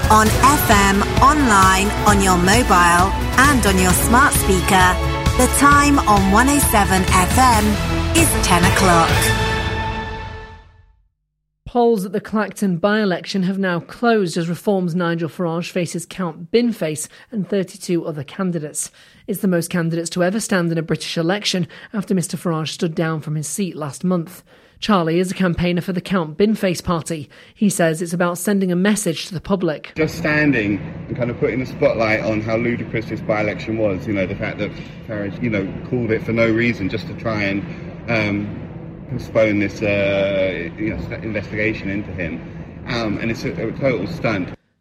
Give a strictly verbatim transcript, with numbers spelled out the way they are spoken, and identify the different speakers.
Speaker 1: on F M, online, on your mobile and on your smart speaker. The time on one oh seven F M is ten o'clock.
Speaker 2: Polls at the Clacton by-election have now closed as Reform's Nigel Farage faces Count Binface and thirty-two other candidates. It's the most candidates to ever stand in a British election after Mr Farage stood down from his seat last month. Charlie is a campaigner for the Count Binface party. He says it's about sending a message to the public.
Speaker 3: Just standing and kind of putting the spotlight on how ludicrous this by-election was, you know, the fact that Farage, you know, called it for no reason, just to try and um, postpone this uh, you know, investigation into him. Um, and it's a, a total stunt.